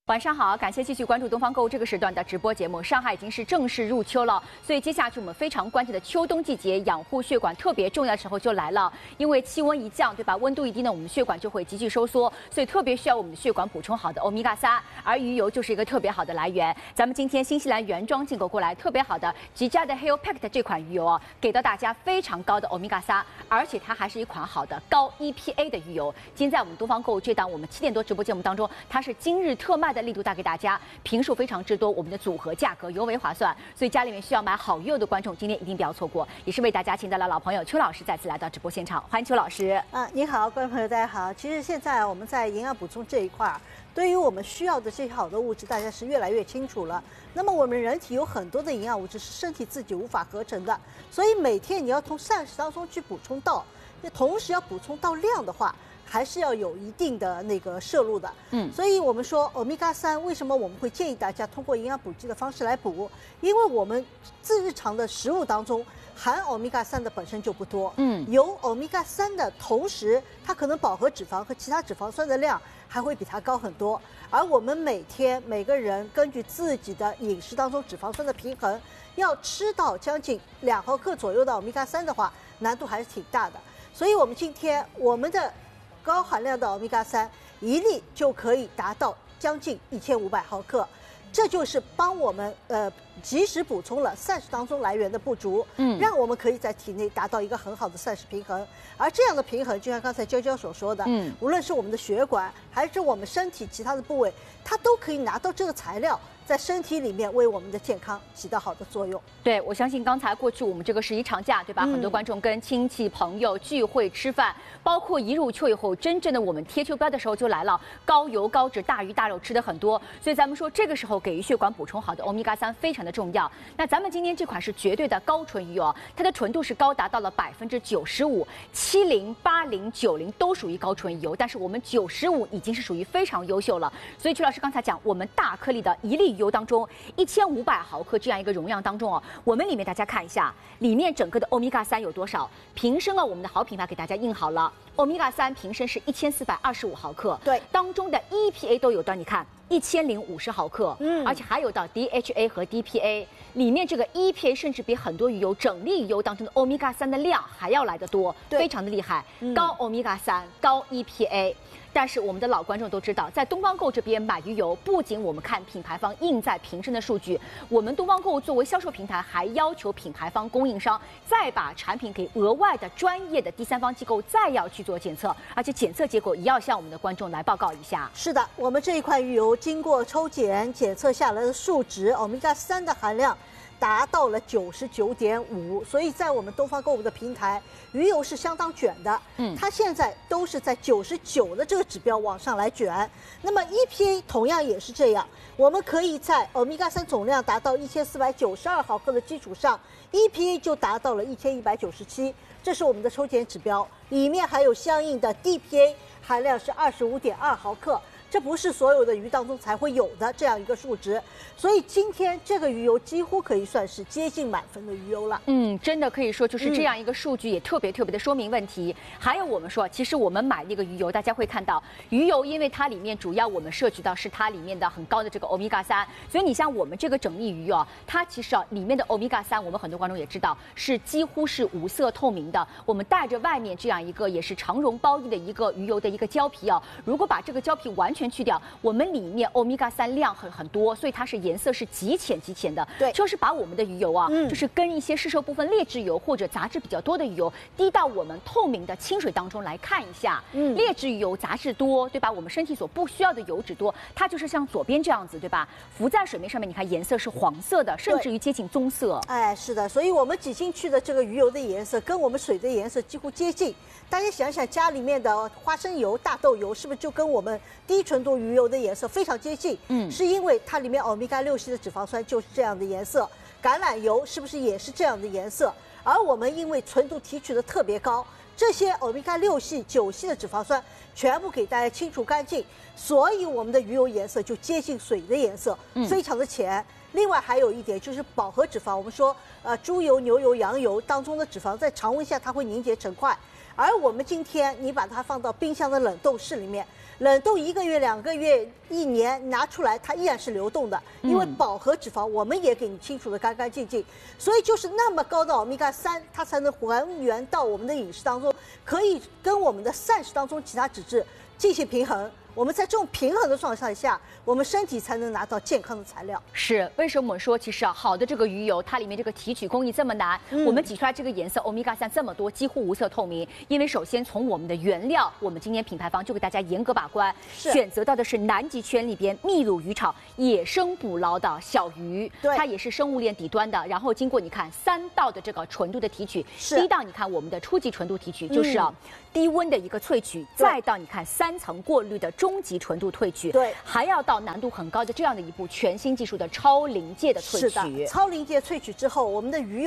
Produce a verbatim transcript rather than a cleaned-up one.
晚上好，感谢继续关注东方购物这个时段的直播节目。上海已经是正式入秋了，所以接下去我们非常关键的秋冬季节养护血管特别重要的时候就来了。因为气温一降，对吧？温度一低呢，我们血管就会急剧收缩，所以特别需要我们的血管补充好的欧米伽三，而鱼油就是一个特别好的来源。咱们今天新西兰原装进口过来特别好的吉家的 Heo Pack 的这款鱼油啊，给到大家非常高的欧米伽三，而且它还是一款好的高 E P A 的鱼油。今天在我们东方购物这档我们七点多直播节目当中，它是今日特卖的力度大给大家，评数非常之多，我们的组合价格尤为划算，所以家里面需要买好鱼油的观众今天一定不要错过。也是为大家请到了老朋友邱老师再次来到直播现场，欢迎邱老师。 啊，你好，观众朋友，大家好。其实现在我们在营养补充这一块，对于我们需要的这些好的物质，大家是越来越清楚了。那么我们人体有很多的营养物质是身体自己无法合成的，所以每天你要从膳食当中去补充到，同时要补充到量的话，还是要有一定的那个摄入的。嗯，所以我们说欧米伽三，为什么我们会建议大家通过营养补剂的方式来补？因为我们自日常的食物当中含欧米伽三的本身就不多。嗯，有欧米伽三的同时，它可能饱和脂肪和其他脂肪酸的量还会比它高很多。而我们每天每个人根据自己的饮食当中脂肪酸的平衡，要吃到将近两毫克左右的欧米伽三的话，难度还是挺大的。所以我们今天我们的高含量的欧米伽三一粒就可以达到将近一千五百毫克，这就是帮我们呃及时补充了膳食当中来源的不足，嗯，让我们可以在体内达到一个很好的膳食平衡。而这样的平衡，就像刚才娇娇所说的，嗯，无论是我们的血管还是我们身体其他的部位，它都可以拿到这个材料，在身体里面为我们的健康起到好的作用。 对，我相信刚才过去我们这个十一长假，对吧？嗯、很多观众跟亲戚朋友聚会吃饭，包括一入秋以后，真正的我们贴秋膘的时候就来了，高油高脂、大鱼大肉吃的很多，所以咱们说这个时候给予血管补充好的欧米伽三非常的重要。那咱们今天这款是绝对的高纯鱼油，它的纯度是高达到了百分之九十五，七零、八零、九零都属于高纯鱼油，但是我们九十五已经是属于非常优秀了。所以曲老师刚才讲，我们大颗粒的一粒鱼油当中，一千五百毫克这样一个容量当中哦，我们里面大家看一下，里面整个的欧米伽三有多少？瓶身啊，我们的好品牌给大家印好了，欧米伽三瓶身是一千四百二十五毫克， 对， 当中的 E P A 都有的，你看一千零五十毫克，嗯，而且还有到 D H A 和 D P A， 里面这个 E P A 甚至比很多鱼油整粒鱼油当中的欧米伽三的量还要来得多，非常的厉害，嗯、高欧米伽三，高 E P A。但是我们的老观众都知道，在东方购这边买鱼油，不仅我们看品牌方印在瓶身的数据，我们东方购作为销售平台，还要求品牌方供应商再把产品给额外的专业的第三方机构再要去做检测，而且检测结果也要向我们的观众来报告一下。 是的，我们这一款鱼油经过抽检检测下来的数值，欧米伽三的含量达到了九十九点五，所以在我们东方购物的平台，鱼油是相当卷的。嗯，它现在都是在九十九的这个指标往上来卷。那么 E P A 同样也是这样，我们可以在欧米伽三总量达到一千四百九十二毫克的基础上 ，E P A 就达到了一千一百九十七，这是我们的抽检指标。里面还有相应的 D P A 含量是二十五点二毫克。这不是所有的鱼当中才会有的这样一个数值，所以今天这个鱼油几乎可以算是接近满分的鱼油了。 嗯，真的可以说就是这样一个数据，也特别特别的说明问题。嗯、还有我们说，其实我们买那个鱼油，大家会看到鱼油，因为它里面主要我们摄取到是它里面的很高的这个欧米伽三，所以你像我们这个整粒鱼哦，它其实啊里面的欧米伽三，我们很多观众也知道是几乎是无色透明的。我们带着外面这样一个也是长绒包衣的一个鱼油的一个胶皮啊，如果把这个胶皮完全全去掉，我们里面欧米伽三量很很多，所以它是颜色是极浅极浅的。 对， 就是把我们的鱼油啊，嗯、就是跟一些市售部分劣质油或者杂质比较多的鱼油滴到我们透明的清水当中来看一下。嗯，劣质鱼油杂质多，对吧？我们身体所不需要的油脂多，它就是像左边这样子，对吧？浮在水面上面，你看颜色是黄色的，甚至于接近棕色。 哎，是的，所以我们挤进去的这个鱼油的颜色跟我们水的颜色几乎接近。大家想想，家里面的花生油、大豆油是不是就跟我们低纯度鱼油的颜色非常接近？嗯，是因为它里面欧米伽六烯的脂肪酸就是这样的颜色。橄榄油是不是也是这样的颜色？而我们因为纯度提取的特别高，这些欧米伽六烯、九烯的脂肪酸全部给大家清除干净，所以我们的鱼油颜色就接近水的颜色，非常的浅。另外还有一点就是饱和脂肪，我们说呃猪油、牛油、羊油当中的脂肪在常温下它会凝结成块。 而我们今天你把它放到冰箱的冷冻室里面，冷冻一个月、两个月、一年，拿出来它依然是流动的，因为饱和脂肪我们也给你清除的干干净净，所以就是那么高的欧米伽三，它才能还原到我们的饮食当中，可以跟我们的膳食当中其他脂质进行平衡。我们在这种平衡的状态下，我们身体才能拿到健康的材料。 是为什么我们说，其实啊，好的这个鱼油，它里面这个提取工艺这么难，嗯、我们挤出来这个颜色欧米伽三这么多，几乎无色透明。因为首先从我们的原料，我们今天品牌方就给大家严格把关，选择到的是南极圈里边秘鲁渔场野生捕捞的小鱼，它也是生物链底端的。然后经过你看三道的这个纯度的提取，第一道你看我们的初级纯度提取，就是啊、嗯、低温的一个萃取，再到你看三层过滤的终极纯度萃取， 对， 还要到难度很高的这样的一步全新技术的超临界的萃取。 是的，超临界萃取之后，我们的鱼油。